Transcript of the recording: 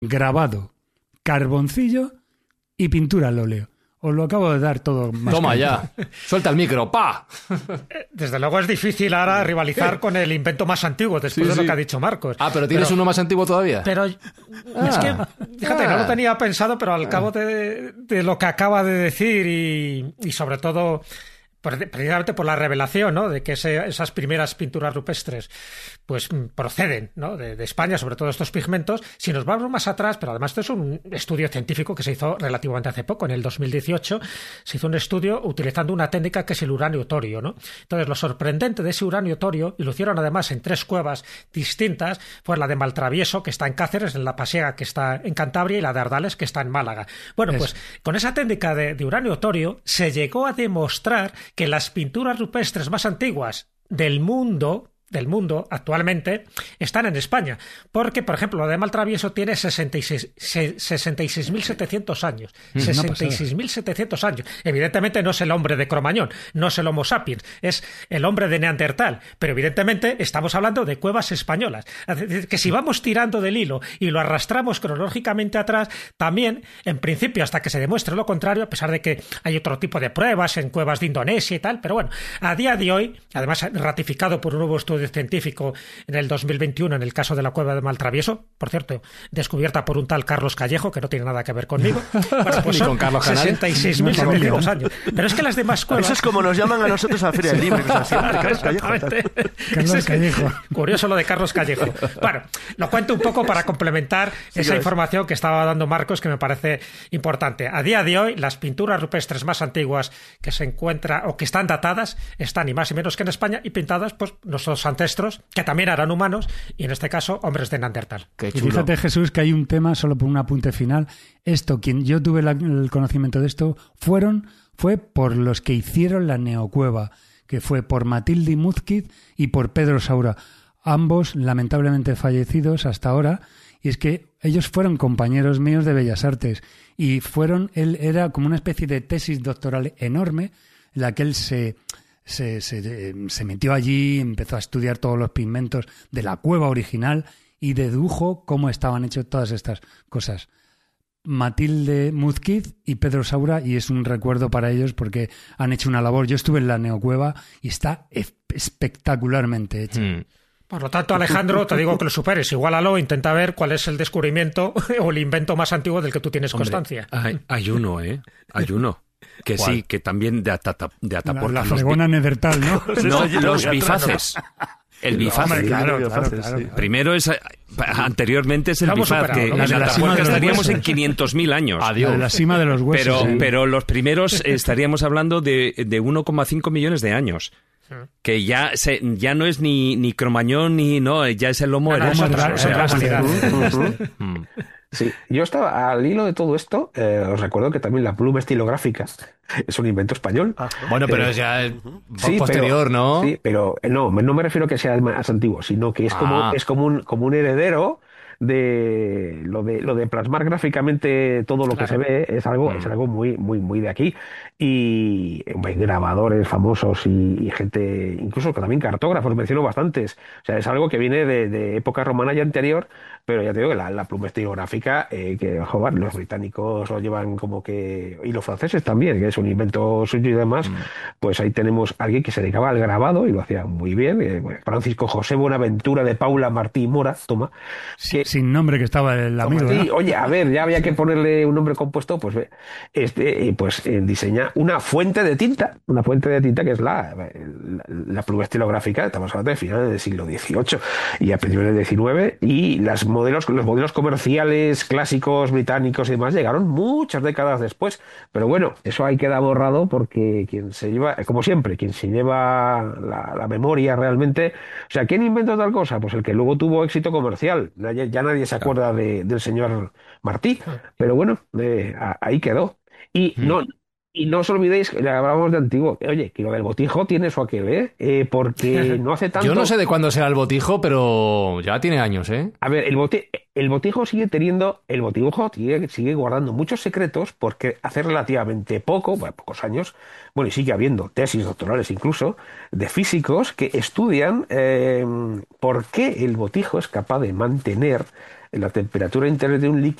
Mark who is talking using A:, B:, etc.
A: grabado, carboncillo y pintura al óleo. Os lo acabo de dar todo más.
B: Toma ya, suelta el micro, ¡pa!
C: Desde luego es difícil ahora rivalizar con el invento más antiguo, después de lo que ha dicho Marcos.
B: Pero ¿tienes uno más antiguo todavía?
C: Pero es que, fíjate, no lo tenía pensado, pero al cabo de lo que acaba de decir y sobre todo precisamente por la revelación, ¿no?, de que esas primeras pinturas rupestres pues proceden, ¿no?, de España, sobre todo estos pigmentos. Si nos vamos más atrás, pero además esto es un estudio científico que se hizo relativamente hace poco, en el 2018 se hizo un estudio utilizando una técnica que es el uranio torio, ¿no? Entonces lo sorprendente de ese uranio torio, y lo hicieron además en 3 cuevas distintas, fue la de Maltravieso, que está en Cáceres, en La Pasiega, que está en Cantabria, y la de Ardales, que está en Málaga. Bueno, pues con esa técnica de uranio torio se llegó a demostrar que las pinturas rupestres más antiguas del mundo actualmente están en España, porque por ejemplo la de Maltravieso tiene 66.700 años. 66.700 años. Evidentemente no es el hombre de Cromañón, no es el Homo sapiens, es el hombre de Neandertal, pero evidentemente estamos hablando de cuevas españolas. Es decir, que si vamos tirando del hilo y lo arrastramos cronológicamente atrás, también en principio, hasta que se demuestre lo contrario, a pesar de que hay otro tipo de pruebas en cuevas de Indonesia y tal, pero bueno, a día de hoy, además ratificado por un nuevo estudio científico en el 2021 en el caso de la cueva de Maltravieso, por cierto, descubierta por un tal Carlos Callejo, que no tiene nada que ver conmigo. Bueno, pues son 66.700 años. Pero es que las demás cuevas...
D: Eso es como nos llaman a nosotros a la Feria del Libro. Carlos
C: Callejo. Curioso lo de Carlos Callejo. Bueno, lo cuento un poco para complementar esa información que estaba dando Marcos, que me parece importante. A día de hoy, las pinturas rupestres más antiguas que se encuentran o que están datadas están ni más ni menos que en España, y pintadas pues nuestros ancestros, que también eran humanos, y en este caso hombres de Neandertal.
A: Y fíjate, Jesús, que hay un tema, solo por un apunte final. Quien yo tuve el conocimiento de esto fue por los que hicieron la neocueva, que fue por Matilde Múzquiz y por Pedro Saura, ambos lamentablemente fallecidos hasta ahora. Y es que ellos fueron compañeros míos de Bellas Artes, y él era como una especie de tesis doctoral enorme, en la que él se metió allí, empezó a estudiar todos los pigmentos de la cueva original y dedujo cómo estaban hechas todas estas cosas. Matilde Múzquiz y Pedro Saura, y es un recuerdo para ellos porque han hecho una labor. Yo estuve en la neocueva y está espectacularmente hecha.
C: Por lo tanto, Alejandro, te digo que lo superes, igualalo, intenta ver cuál es el descubrimiento o el invento más antiguo del que tú tienes constancia.
E: Hay uno, Hay uno. Que ¿cuál? Sí, que también de Atapuerca.
A: La fregona Neandertal, ¿no?
E: No, los bifaces. El bifaz.
A: Hombre, claro.
E: Primero es... Anteriormente es el bifaz, que en Atapuerca estaríamos en 500.000 años.
A: Adiós. De la cima de los huesos.
E: Pero los primeros estaríamos hablando de 1,5 millones de años. Que ya no es ni Cromañón ya es el Homo erectus.
F: Sí, yo estaba al hilo de todo esto. Os recuerdo que también la pluma estilográfica es un invento español.
B: Bueno, pero es ya posterior, ¿no?
F: Sí, pero no me refiero a que sea el más antiguo, sino que es como un heredero de lo de plasmar gráficamente todo lo que se ve. Es algo muy muy muy de aquí, y grabadores famosos y gente, incluso también cartógrafos, menciono bastantes. O sea, es algo que viene de época romana y anterior, pero ya te digo que la pluma estilográfica, joder, los británicos lo llevan como que, y los franceses también, que es un invento suyo y demás. Pues ahí tenemos a alguien que se dedicaba al grabado y lo hacía muy bien. Francisco José Buenaventura de Paula Martí Mora,
A: sin nombre, que estaba el amigo,
F: sí,
A: ¿no?
F: Oye, a ver, ya había que ponerle un nombre compuesto, pues diseña una fuente de tinta que es la pluma estilográfica. Estamos hablando de finales del siglo XVIII y a principios del XIX, y los modelos comerciales clásicos británicos y demás llegaron muchas décadas después. Pero bueno, eso ahí queda borrado, porque quien se lleva, como siempre, quien se lleva la memoria realmente, o sea, ¿quién inventó tal cosa? Pues el que luego tuvo éxito comercial. Ya nadie se acuerda del señor Martí, pero bueno, ahí quedó. Y no os olvidéis que hablábamos de antiguo. Oye, que lo del botijo tiene su aquel, porque no hace tanto...
B: Yo no sé de cuándo será el botijo, pero ya tiene años,
F: A ver, el botijo sigue teniendo... El botijo sigue guardando muchos secretos, porque hace relativamente pocos años, y sigue habiendo tesis doctorales incluso, de físicos que estudian por qué el botijo es capaz de mantener la temperatura interna de un líquido